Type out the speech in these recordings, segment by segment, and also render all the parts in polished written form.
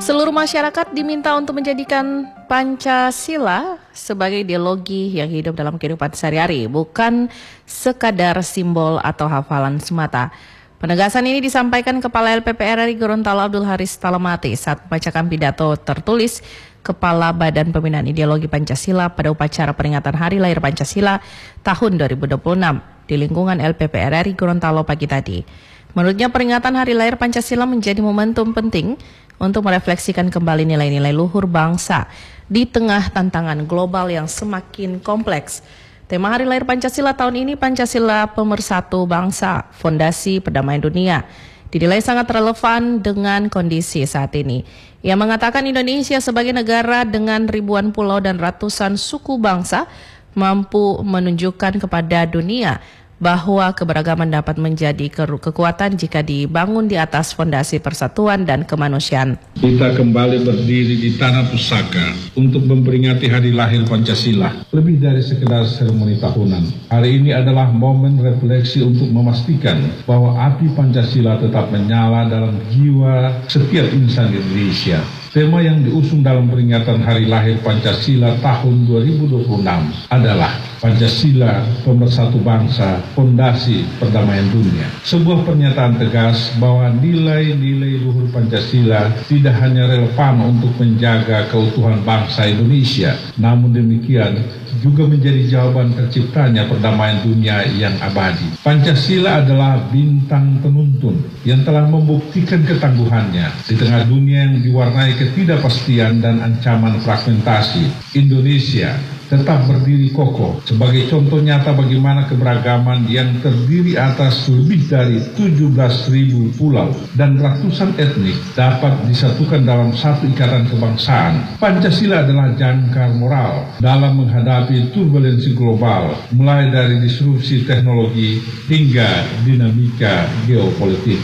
Seluruh masyarakat diminta untuk menjadikan Pancasila sebagai ideologi yang hidup dalam kehidupan sehari-hari, bukan sekadar simbol atau hafalan semata. Penegasan ini disampaikan Kepala LPP RI Gorontalo Abdul Haris Talamati saat membacakan pidato tertulis Kepala Badan Pembinaan Ideologi Pancasila pada upacara peringatan Hari Lahir Pancasila tahun 2026 di lingkungan LPP RI Gorontalo pagi tadi. Menurutnya peringatan Hari Lahir Pancasila menjadi momentum penting untuk merefleksikan kembali nilai-nilai luhur bangsa di tengah tantangan global yang semakin kompleks. Tema Hari Lahir Pancasila tahun ini Pancasila Pemersatu Bangsa, Fondasi Perdamaian Dunia, dinilai sangat relevan dengan kondisi saat ini. Ia mengatakan Indonesia sebagai negara dengan ribuan pulau dan ratusan suku bangsa mampu menunjukkan kepada dunia bahwa keberagaman dapat menjadi kekuatan jika dibangun di atas fondasi persatuan dan kemanusiaan. Kita kembali berdiri di tanah pusaka untuk memperingati Hari Lahir Pancasila. Lebih dari sekedar seremoni tahunan. Hari ini adalah momen refleksi untuk memastikan bahwa api Pancasila tetap menyala dalam jiwa setiap insan Indonesia. Tema yang diusung dalam peringatan Hari Lahir Pancasila tahun 2026 adalah Pancasila Pemersatu Bangsa, Fondasi Perdamaian Dunia. Sebuah pernyataan tegas bahwa nilai-nilai luhur Pancasila tidak hanya relevan untuk menjaga keutuhan bangsa Indonesia, namun demikian juga menjadi jawaban terciptanya perdamaian dunia yang abadi. Pancasila adalah bintang penuntun yang telah membuktikan ketangguhannya di tengah dunia yang diwarnai ketidakpastian dan ancaman fragmentasi. Indonesia tetap berdiri kokoh sebagai contoh nyata bagaimana keberagaman yang terdiri atas lebih dari 17.000 pulau dan ratusan etnik dapat disatukan dalam satu ikatan kebangsaan. Pancasila adalah jangkar moral dalam menghadapi turbulensi global, mulai dari disrupsi teknologi hingga dinamika geopolitik.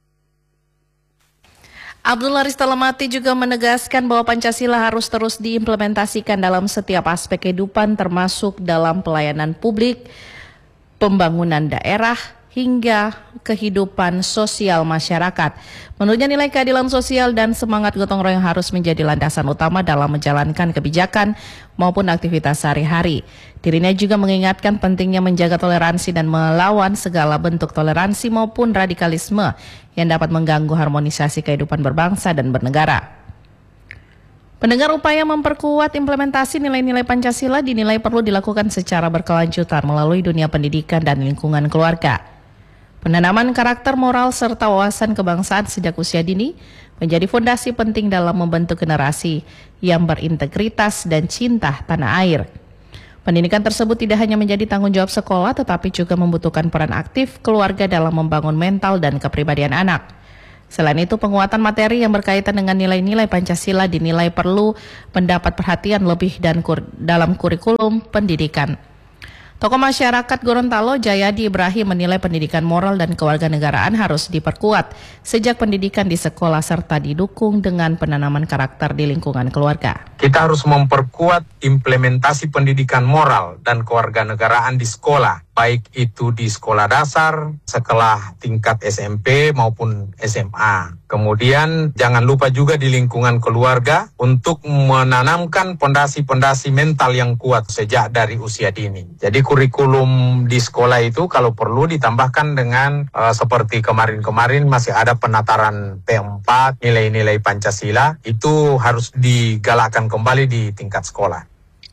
Abdul Haris Talamati juga menegaskan bahwa Pancasila harus terus diimplementasikan dalam setiap aspek kehidupan termasuk dalam pelayanan publik, pembangunan daerah, hingga kehidupan sosial masyarakat. Menurutnya nilai keadilan sosial dan semangat gotong royong harus menjadi landasan utama dalam menjalankan kebijakan maupun aktivitas sehari-hari. Dirinya juga mengingatkan pentingnya menjaga toleransi dan melawan segala bentuk toleransi maupun radikalisme yang dapat mengganggu harmonisasi kehidupan berbangsa dan bernegara. Pendengar, upaya memperkuat implementasi nilai-nilai Pancasila dinilai perlu dilakukan secara berkelanjutan melalui dunia pendidikan dan lingkungan keluarga. Penanaman karakter moral serta wawasan kebangsaan sejak usia dini menjadi fondasi penting dalam membentuk generasi yang berintegritas dan cinta tanah air. Pendidikan tersebut tidak hanya menjadi tanggung jawab sekolah, tetapi juga membutuhkan peran aktif keluarga dalam membangun mental dan kepribadian anak. Selain itu, penguatan materi yang berkaitan dengan nilai-nilai Pancasila dinilai perlu mendapat perhatian lebih dalam kurikulum pendidikan. Tokoh masyarakat Gorontalo Jayadi Ibrahim menilai pendidikan moral dan kewarganegaraan harus diperkuat sejak pendidikan di sekolah serta didukung dengan penanaman karakter di lingkungan keluarga. Kita harus memperkuat implementasi pendidikan moral dan kewarganegaraan di sekolah, baik itu di sekolah dasar, sekolah tingkat SMP maupun SMA. Kemudian jangan lupa juga di lingkungan keluarga untuk menanamkan pondasi-pondasi mental yang kuat sejak dari usia dini. Jadi kurikulum di sekolah itu kalau perlu ditambahkan dengan seperti kemarin-kemarin masih ada penataran P4, nilai-nilai Pancasila, itu harus digalakkan kembali di tingkat sekolah.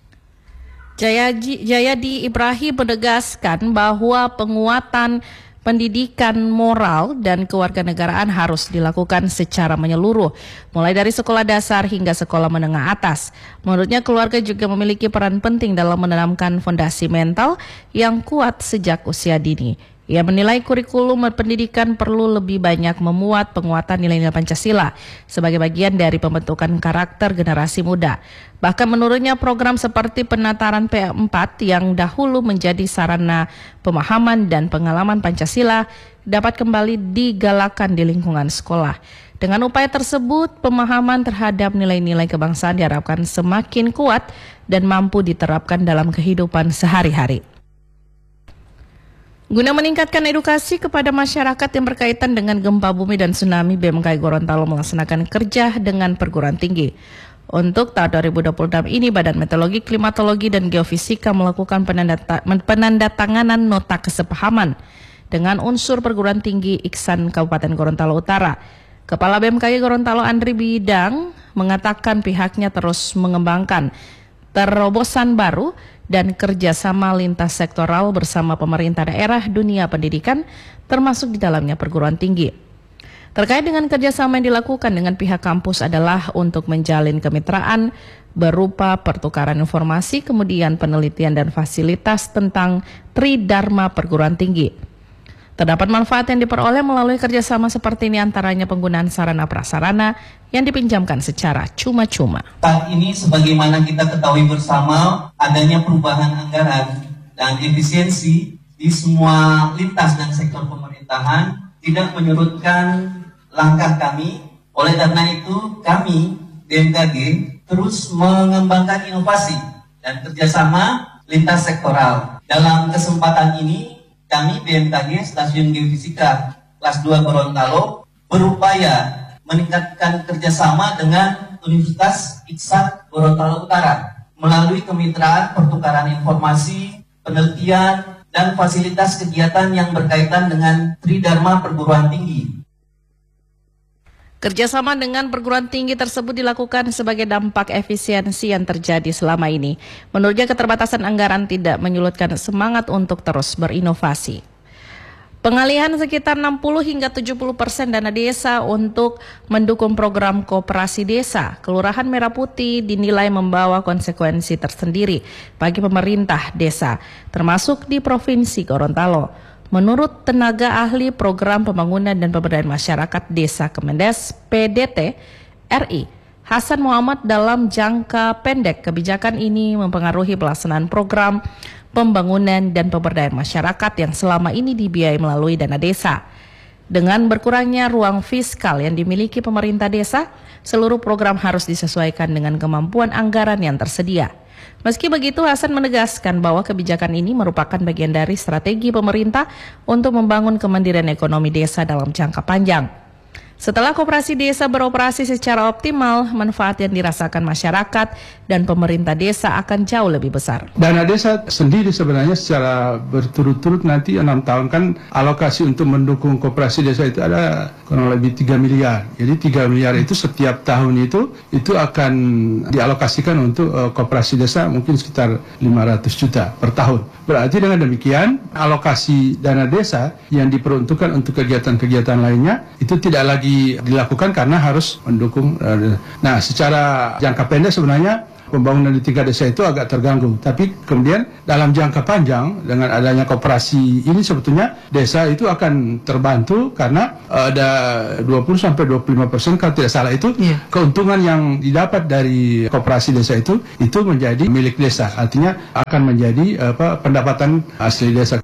Jayadi Ibrahim menegaskan bahwa penguatan pendidikan moral dan kewarganegaraan harus dilakukan secara menyeluruh, mulai dari sekolah dasar hingga sekolah menengah atas. Menurutnya keluarga juga memiliki peran penting dalam menanamkan fondasi mental yang kuat sejak usia dini. Ia menilai kurikulum pendidikan perlu lebih banyak memuat penguatan nilai-nilai Pancasila sebagai bagian dari pembentukan karakter generasi muda. Bahkan menurutnya program seperti penataran P4 yang dahulu menjadi sarana pemahaman dan pengalaman Pancasila dapat kembali digalakkan di lingkungan sekolah. Dengan upaya tersebut, pemahaman terhadap nilai-nilai kebangsaan diharapkan semakin kuat dan mampu diterapkan dalam kehidupan sehari-hari. Guna meningkatkan edukasi kepada masyarakat yang berkaitan dengan gempa bumi dan tsunami, BMKG Gorontalo melaksanakan kerja dengan perguruan tinggi. Untuk tahun 2026 ini, Badan Meteorologi, Klimatologi, dan Geofisika melakukan penandatanganan nota kesepahaman dengan unsur perguruan tinggi Iksan Kabupaten Gorontalo Utara. Kepala BMKG Gorontalo Andri Bidang mengatakan pihaknya terus mengembangkan terobosan baru dan kerjasama lintas sektoral bersama pemerintah daerah, dunia pendidikan, termasuk di dalamnya perguruan tinggi. Terkait dengan kerjasama yang dilakukan dengan pihak kampus adalah untuk menjalin kemitraan berupa pertukaran informasi, kemudian penelitian dan fasilitas tentang Tridharma perguruan tinggi. Terdapat manfaat yang diperoleh melalui kerjasama seperti ini, antaranya penggunaan sarana prasarana yang dipinjamkan secara cuma-cuma. Saat ini sebagaimana kita ketahui bersama, adanya perubahan anggaran dan efisiensi di semua lintas dan sektor pemerintahan tidak menyurutkan langkah kami. Oleh karena itu, kami BMKG terus mengembangkan inovasi dan kerjasama lintas sektoral. Dalam kesempatan ini, kami BMKG Stasiun Geofisika Kelas 2 Gorontalo berupaya meningkatkan kerjasama dengan Universitas Iksan Gorontalo Utara melalui kemitraan pertukaran informasi, penelitian, dan fasilitas kegiatan yang berkaitan dengan Tridharma perguruan tinggi. Kerjasama dengan perguruan tinggi tersebut dilakukan sebagai dampak efisiensi yang terjadi selama ini. Menurutnya, keterbatasan anggaran tidak menyurutkan semangat untuk terus berinovasi. Pengalihan sekitar 60 hingga 70% dana desa untuk mendukung program koperasi desa Kelurahan Merah Putih dinilai membawa konsekuensi tersendiri bagi pemerintah desa, termasuk di Provinsi Gorontalo. Menurut tenaga ahli Program Pembangunan dan Pemberdayaan Masyarakat Desa Kemendes PDT RI, Hasan Muhammad, dalam jangka pendek kebijakan ini mempengaruhi pelaksanaan program pembangunan dan pemberdayaan masyarakat yang selama ini dibiayai melalui dana desa. Dengan berkurangnya ruang fiskal yang dimiliki pemerintah desa, seluruh program harus disesuaikan dengan kemampuan anggaran yang tersedia. Meski begitu, Hasan menegaskan bahwa kebijakan ini merupakan bagian dari strategi pemerintah untuk membangun kemandirian ekonomi desa dalam jangka panjang. Setelah koperasi desa beroperasi secara optimal, manfaat yang dirasakan masyarakat dan pemerintah desa akan jauh lebih besar. Dana desa sendiri sebenarnya secara berturut-turut nanti 6 tahun kan alokasi untuk mendukung koperasi desa itu ada kurang lebih 3 miliar. Jadi 3 miliar itu setiap tahun itu akan dialokasikan untuk koperasi desa mungkin sekitar 500 juta per tahun. Berarti dengan demikian alokasi dana desa yang diperuntukkan untuk kegiatan-kegiatan lainnya itu tidak lagi dilakukan karena harus mendukung. Nah, secara jangka pendek sebenarnya pembangunan di tingkat desa itu agak terganggu. Tapi kemudian dalam jangka panjang dengan adanya koperasi ini sebetulnya desa itu akan terbantu karena ada 20-25% kalau tidak salah itu keuntungan yang didapat dari koperasi desa itu menjadi milik desa. Artinya akan menjadi pendapatan asli desa.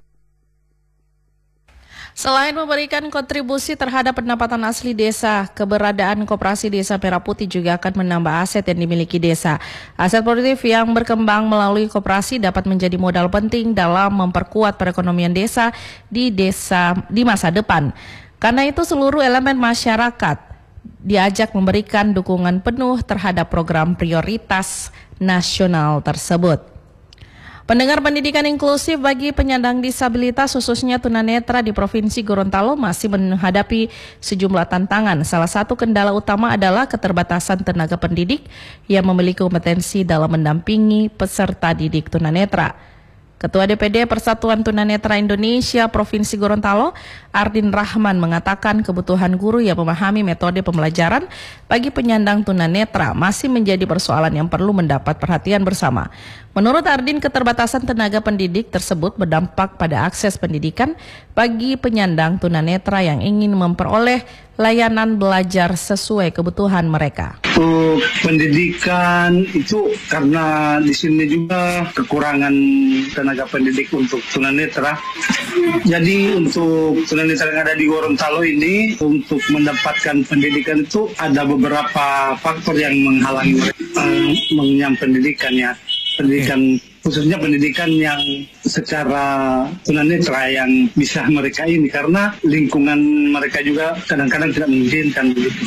Selain memberikan kontribusi terhadap pendapatan asli desa, keberadaan koperasi desa Merah Putih juga akan menambah aset yang dimiliki desa. Aset produktif yang berkembang melalui koperasi dapat menjadi modal penting dalam memperkuat perekonomian desa di masa depan. Karena itu seluruh elemen masyarakat diajak memberikan dukungan penuh terhadap program prioritas nasional tersebut. Pendengar, pendidikan inklusif bagi penyandang disabilitas khususnya tunanetra di Provinsi Gorontalo masih menghadapi sejumlah tantangan. Salah satu kendala utama adalah keterbatasan tenaga pendidik yang memiliki kompetensi dalam mendampingi peserta didik tunanetra. Ketua DPD Persatuan Tunanetra Indonesia Provinsi Gorontalo, Ardin Rahman, mengatakan kebutuhan guru yang memahami metode pembelajaran bagi penyandang tunanetra masih menjadi persoalan yang perlu mendapat perhatian bersama. Menurut Ardin, keterbatasan tenaga pendidik tersebut berdampak pada akses pendidikan bagi penyandang tunanetra yang ingin memperoleh layanan belajar sesuai kebutuhan mereka. Untuk pendidikan itu karena di sini juga kekurangan tenaga pendidik untuk tunanetra. Jadi untuk tunanetra yang ada di Gorontalo ini untuk mendapatkan pendidikan itu ada beberapa faktor yang menghalangi mengenyam pendidikannya. Pendidikan khususnya pendidikan yang secara tunanetra yang bisa mereka ini, karena lingkungan mereka juga kadang-kadang tidak memungkinkan begitu.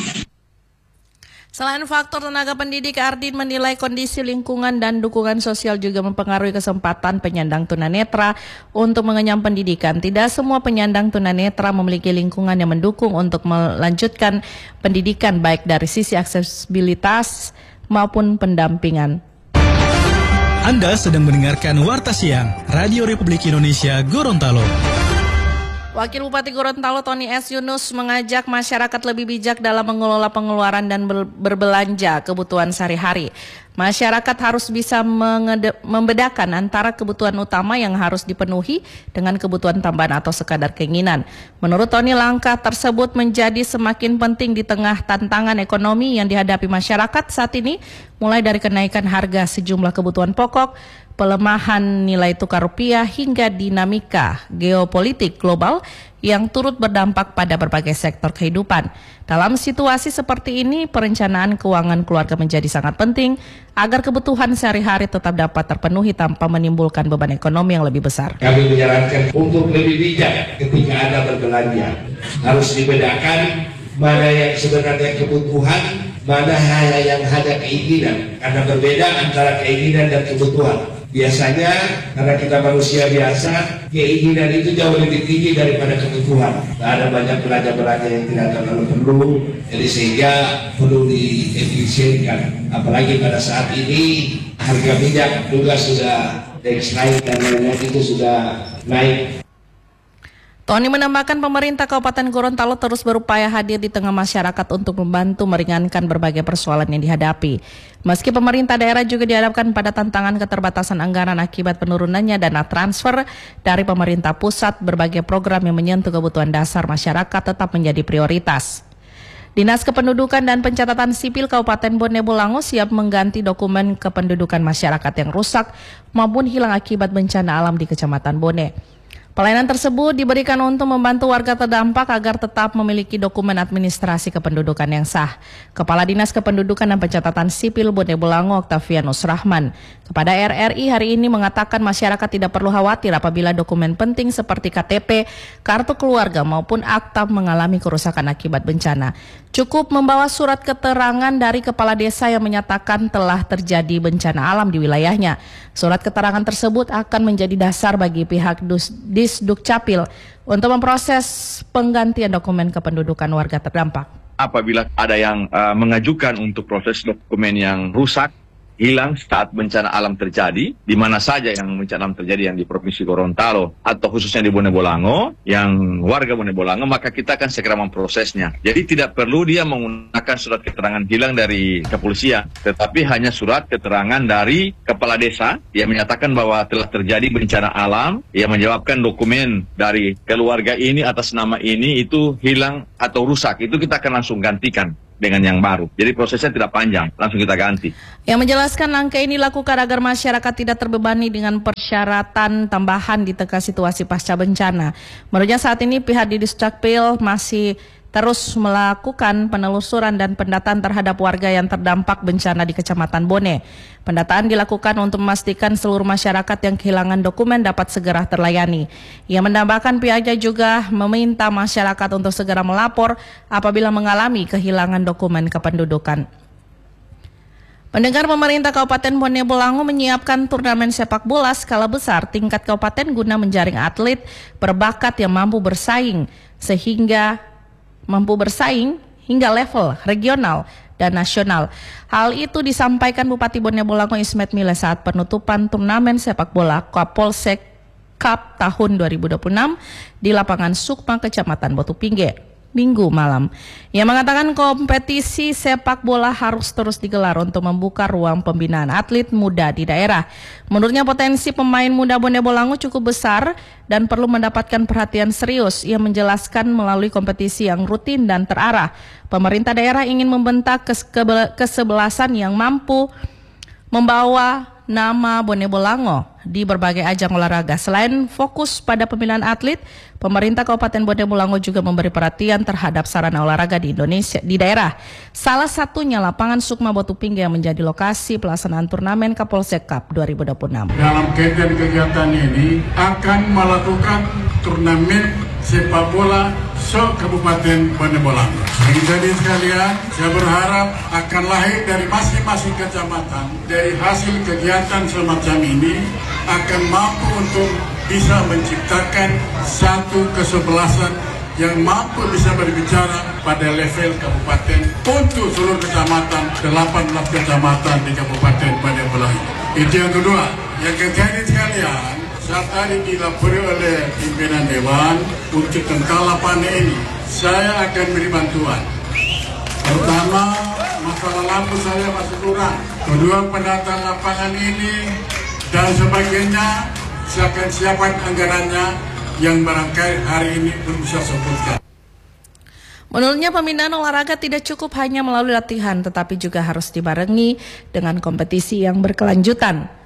Selain faktor tenaga pendidik, Ardin menilai kondisi lingkungan dan dukungan sosial juga mempengaruhi kesempatan penyandang tunanetra untuk mengenyam pendidikan. Tidak semua penyandang tunanetra memiliki lingkungan yang mendukung untuk melanjutkan pendidikan baik dari sisi aksesibilitas maupun pendampingan. Anda sedang mendengarkan Warta Siang, Radio Republik Indonesia Gorontalo. Wakil Bupati Gorontalo Tony S. Yunus mengajak masyarakat lebih bijak dalam mengelola pengeluaran dan berbelanja kebutuhan sehari-hari. Masyarakat harus bisa membedakan antara kebutuhan utama yang harus dipenuhi dengan kebutuhan tambahan atau sekadar keinginan. Menurut Tony, langkah tersebut menjadi semakin penting di tengah tantangan ekonomi yang dihadapi masyarakat saat ini, mulai dari kenaikan harga sejumlah kebutuhan pokok, pelemahan nilai tukar rupiah hingga dinamika geopolitik global yang turut berdampak pada berbagai sektor kehidupan. Dalam situasi seperti ini, perencanaan keuangan keluarga menjadi sangat penting agar kebutuhan sehari-hari tetap dapat terpenuhi tanpa menimbulkan beban ekonomi yang lebih besar. Kami menyarankan untuk lebih bijak ketika Anda berbelanja. Harus dibedakan mana yang sebenarnya kebutuhan, mana hal yang hanya keinginan. Karena berbeda antara keinginan dan kebutuhan. Biasanya karena kita manusia biasa, keinginan itu jauh lebih tinggi daripada kebutuhan. Ada banyak belanja-belanja yang tidak terlalu perlu, jadi sehingga perlu diefisienkan. Apalagi pada saat ini harga minyak juga sudah naik dan lain-lain itu sudah naik. Tony menambahkan pemerintah Kabupaten Gorontalo terus berupaya hadir di tengah masyarakat untuk membantu meringankan berbagai persoalan yang dihadapi. Meski pemerintah daerah juga dihadapkan pada tantangan keterbatasan anggaran akibat penurunannya dana transfer dari pemerintah pusat, berbagai program yang menyentuh kebutuhan dasar masyarakat tetap menjadi prioritas. Dinas Kependudukan dan Pencatatan Sipil Kabupaten Bone Bolango siap mengganti dokumen kependudukan masyarakat yang rusak maupun hilang akibat bencana alam di Kecamatan Bone. Pelayanan tersebut diberikan untuk membantu warga terdampak agar tetap memiliki dokumen administrasi kependudukan yang sah. Kepala Dinas Kependudukan dan Pencatatan Sipil Bone Bolango Octavianus Rahman kepada RRI hari ini mengatakan masyarakat tidak perlu khawatir apabila dokumen penting seperti KTP, kartu keluarga maupun akta mengalami kerusakan akibat bencana. Cukup membawa surat keterangan dari kepala desa yang menyatakan telah terjadi bencana alam di wilayahnya. Surat keterangan tersebut akan menjadi dasar bagi pihak Disdukcapil untuk memproses penggantian dokumen kependudukan warga terdampak. Apabila ada yang mengajukan untuk proses dokumen yang rusak, hilang saat bencana alam terjadi, di mana saja yang bencana alam terjadi yang di Provinsi Gorontalo atau khususnya di Bone Bolango, yang warga Bone Bolango, maka kita akan segera memprosesnya. Jadi tidak perlu dia menggunakan surat keterangan hilang dari kepolisian, tetapi hanya surat keterangan dari kepala desa yang menyatakan bahwa telah terjadi bencana alam, yang menjawabkan dokumen dari keluarga ini atas nama ini itu hilang atau rusak, itu kita akan langsung gantikan dengan yang baru. Jadi prosesnya tidak panjang, langsung kita ganti. Yang menjelaskan langkah ini dilakukan agar masyarakat tidak terbebani dengan persyaratan tambahan di tengah situasi pasca bencana. Menurutnya saat ini pihak Disdukcapil masih terus melakukan penelusuran dan pendataan terhadap warga yang terdampak bencana di Kecamatan Bone. Pendataan dilakukan untuk memastikan seluruh masyarakat yang kehilangan dokumen dapat segera terlayani. Ia menambahkan pihaknya juga meminta masyarakat untuk segera melapor apabila mengalami kehilangan dokumen kependudukan. Pendengar, pemerintah Kabupaten Bone Bolango menyiapkan turnamen sepak bola skala besar tingkat kabupaten guna menjaring atlet berbakat yang mampu bersaing hingga level regional dan nasional. Hal itu disampaikan Bupati Bone Bolango Ismet Mile saat penutupan turnamen sepak bola Kapolsek Cup tahun 2026 di lapangan Sukma Kecamatan Batu Pingge Minggu malam. Ia mengatakan kompetisi sepak bola harus terus digelar untuk membuka ruang pembinaan atlet muda di daerah. Menurutnya potensi pemain muda Bone Bolango cukup besar dan perlu mendapatkan perhatian serius. Ia menjelaskan melalui kompetisi yang rutin dan terarah, pemerintah daerah ingin membentak kesebelasan yang mampu membawa nama Bone Bolango di berbagai ajang olahraga. Selain fokus pada pemilihan atlet, pemerintah Kabupaten Bone Bolango juga memberi perhatian terhadap sarana olahraga di Indonesia di daerah. Salah satunya lapangan Sukma Botupingga yang menjadi lokasi pelaksanaan turnamen Kapolsek Cup 2026. Dalam kegiatan ini akan melakukan turnamen sepak bola Kabupaten Bone Bolango. Jadi sekalian, saya berharap akan lahir dari masing-masing kecamatan dari hasil kegiatan semacam ini akan mampu untuk bisa menciptakan satu kesebelasan yang mampu bisa berbicara pada level kabupaten untuk seluruh kecamatan, 18 kecamatan di Kabupaten Bone Bolango. Itu yang kedua. Yang ketiga sekalian, saat tadi dilapori oleh pimpinan Dewan untuk tentang lapangan ini, saya akan beri bantuan. Pertama, masalah lampu saya masih kurang. Kedua, penataan lapangan ini dan sebagainya, saya akan siapkan anggarannya yang barangkali hari ini belum bisa sebutkan. Menurutnya pembinaan olahraga tidak cukup hanya melalui latihan, tetapi juga harus dibarengi dengan kompetisi yang berkelanjutan.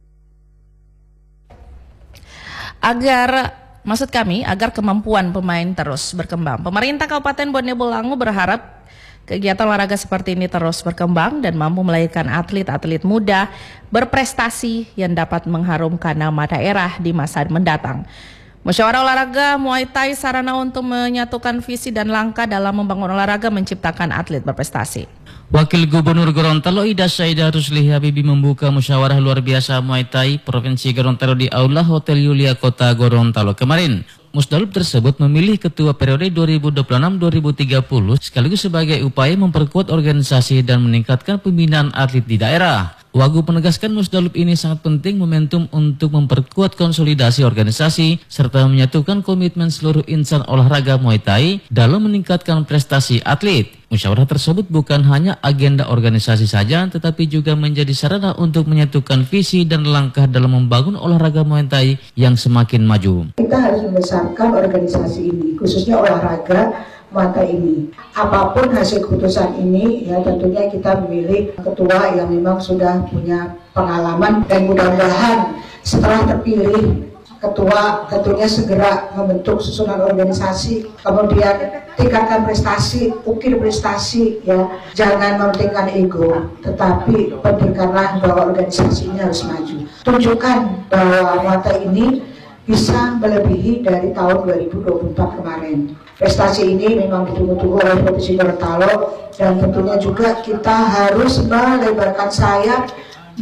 Agar kemampuan pemain terus berkembang. Pemerintah Kabupaten Bone Bolango berharap kegiatan olahraga seperti ini terus berkembang dan mampu melahirkan atlet-atlet muda berprestasi yang dapat mengharumkan nama daerah di masa mendatang. Musyawarah olahraga Muay Thai sarana untuk menyatukan visi dan langkah dalam membangun olahraga menciptakan atlet berprestasi. Wakil Gubernur Gorontalo Ida Saida Rusli Habibi membuka musyawarah luar biasa Muay Thai Provinsi Gorontalo di Aula Hotel Yulia Kota Gorontalo kemarin. Musdalub tersebut memilih ketua periode 2026-2030 sekaligus sebagai upaya memperkuat organisasi dan meningkatkan pembinaan atlet di daerah. Wagub menegaskan Musdalub ini sangat penting momentum untuk memperkuat konsolidasi organisasi serta menyatukan komitmen seluruh insan olahraga Muay Thai dalam meningkatkan prestasi atlet. Musyawarah tersebut bukan hanya agenda organisasi saja tetapi juga menjadi sarana untuk menyatukan visi dan langkah dalam membangun olahraga Muay Thai yang semakin maju. Kita harus membesarkan organisasi ini, khususnya olahraga mata ini. Apapun hasil keputusan ini, ya tentunya kita memilih ketua yang memang sudah punya pengalaman dan mudah-mudahan setelah terpilih ketua tentunya segera membentuk susunan organisasi, kemudian tingkatkan prestasi, ukir prestasi, ya jangan mementingkan ego, tetapi pentingkanlah bahwa organisasi ini harus maju. Tunjukkan bahwa mata ini bisa melebihi dari tahun 2024 kemarin. Prestasi ini memang ditunggu-tunggu oleh Provinsi Gorontalo dan tentunya juga kita harus melebarkan sayap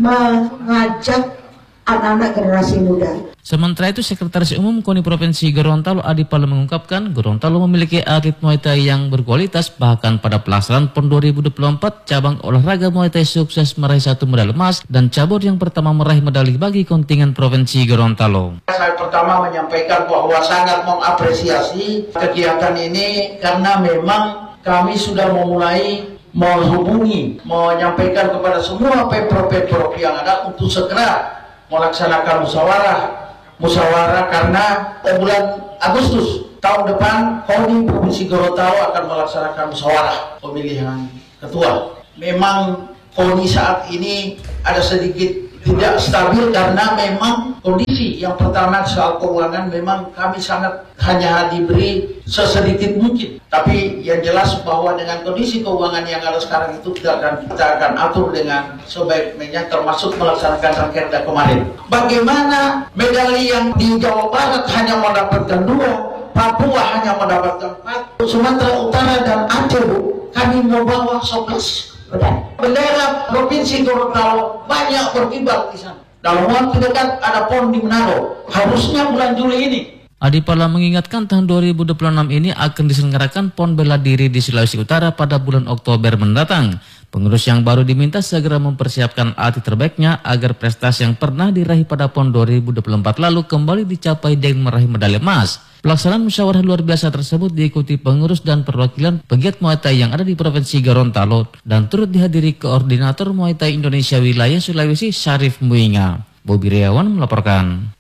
mengajak anak-anak generasi muda. Sementara itu, Sekretaris Umum KONI Provinsi Gorontalo Adi Pala mengungkapkan Gorontalo memiliki atlet Muay Thai yang berkualitas, bahkan pada pelaksanaan PON 2024 cabang olahraga Muay Thai sukses meraih 1 medali emas dan cabur yang pertama meraih medali bagi kontingen Provinsi Gorontalo. Saya pertama menyampaikan bahwa sangat mengapresiasi kegiatan ini karena memang kami sudah memulai menghubungi, menyampaikan kepada semua pemprov yang ada untuk segera melaksanakan musyawarah karena bulan Agustus tahun depan KONI Provinsi Gorontalo akan melaksanakan musyawarah pemilihan ketua. Memang KONI saat ini ada sedikit tidak stabil karena memang kondisi yang pertama soal keuangan memang kami sangat hanya diberi sesedikit mungkin. Tapi yang jelas bahwa dengan kondisi keuangan yang ada sekarang itu kita akan atur dengan sebaik-baiknya termasuk melaksanakan rakerda kemarin. Bagaimana medali yang di Jawa Barat hanya mendapatkan 2, Papua hanya mendapatkan 4, Sumatera Utara dan Aceh kami membawa 11. Bendera Provinsi Gorontalo banyak berkibar di sana. Dalam waktu dekat ada PON di Manado, harusnya bulan Juli ini. Adi Pala mengingatkan tahun 2026 ini akan diselenggarakan PON bela diri di Sulawesi Utara pada bulan Oktober mendatang. Pengurus yang baru diminta segera mempersiapkan atlet terbaiknya agar prestasi yang pernah diraih pada PON 2024 lalu kembali dicapai dengan meraih medali emas. Pelaksanaan musyawarah luar biasa tersebut diikuti pengurus dan perwakilan pegiat Muay Thai yang ada di Provinsi Gorontalo dan turut dihadiri Koordinator Muay Thai Indonesia Wilayah Sulawesi Syarif Muinga. Bobi Riawan melaporkan.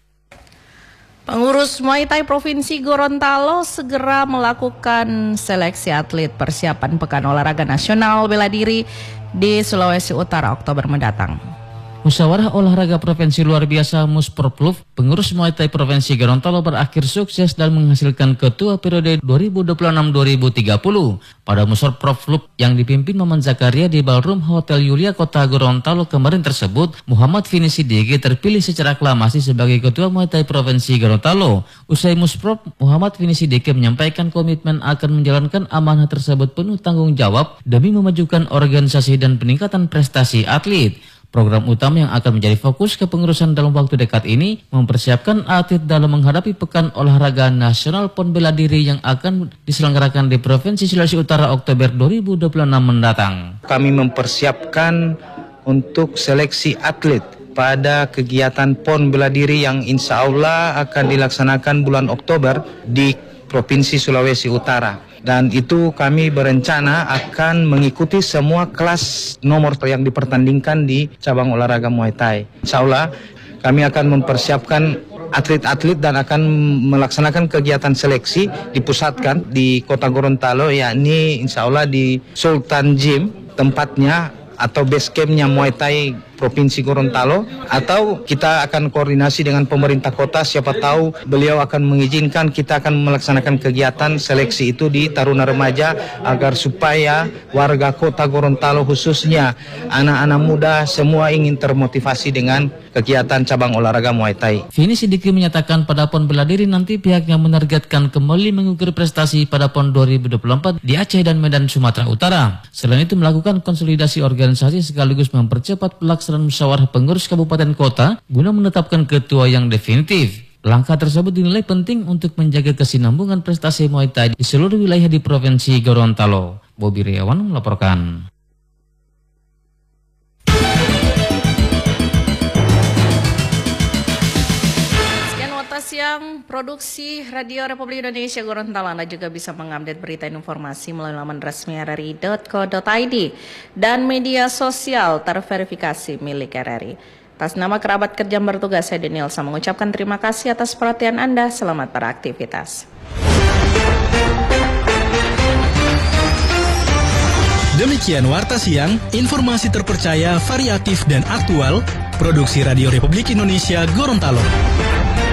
Pengurus Muay Thai Provinsi Gorontalo segera melakukan seleksi atlet persiapan Pekan Olahraga Nasional Bela Diri di Sulawesi Utara Oktober mendatang. Musyawarah Olahraga Provinsi Luar Biasa Musproflub pengurus Muay Thai Provinsi Gorontalo berakhir sukses dan menghasilkan ketua periode 2026-2030. Pada Musproflub yang dipimpin Maman Zakaria di Ballroom Hotel Yulia Kota Gorontalo kemarin tersebut, Muhammad Finisi DG terpilih secara aklamasi sebagai ketua Muay Thai Provinsi Gorontalo. Usai Musprop, Muhammad Finisi DG menyampaikan komitmen akan menjalankan amanah tersebut penuh tanggung jawab demi memajukan organisasi dan peningkatan prestasi atlet. Program utama yang akan menjadi fokus kepengurusan dalam waktu dekat ini mempersiapkan atlet dalam menghadapi Pekan Olahraga Nasional PON Bela Diri yang akan diselenggarakan di Provinsi Sulawesi Utara Oktober 2026 mendatang. Kami mempersiapkan untuk seleksi atlet pada kegiatan PON Bela Diri yang insya Allah akan dilaksanakan bulan Oktober di Provinsi Sulawesi Utara. Dan itu kami berencana akan mengikuti semua kelas nomor yang dipertandingkan di cabang olahraga Muay Thai. Insya Allah kami akan mempersiapkan atlet-atlet dan akan melaksanakan kegiatan seleksi dipusatkan di Kota Gorontalo, yakni insya Allah di Sultan Gym tempatnya atau base campnya Muay Thai Provinsi Gorontalo, atau kita akan koordinasi dengan pemerintah kota, siapa tahu beliau akan mengizinkan kita akan melaksanakan kegiatan seleksi itu di Taruna Remaja agar supaya warga kota Gorontalo khususnya anak-anak muda semua ingin termotivasi dengan kegiatan cabang olahraga Muay Thai. Vini Sidiki menyatakan pada PON Bela Diri nanti pihaknya menargetkan kembali mengukir prestasi pada PON 2024 di Aceh dan Medan Sumatera Utara. Selain itu melakukan konsolidasi organisasi sekaligus mempercepat pelaksanaan musyawarah pengurus kabupaten kota guna menetapkan ketua yang definitif. Langkah tersebut dinilai penting untuk menjaga kesinambungan prestasi Muay Thai di seluruh wilayah di Provinsi Gorontalo. Bobi Riawan melaporkan. Siang produksi Radio Republik Indonesia Gorontalo. Anda juga bisa mengupdate berita dan informasi melalui laman resmi rri.co.id dan media sosial terverifikasi milik RRI. Atas nama kerabat kerja yang bertugas, saya Danielsa mengucapkan terima kasih atas perhatian Anda. Selamat beraktivitas. Demikian Warta Siang, informasi terpercaya, variatif dan aktual, produksi Radio Republik Indonesia Gorontalo.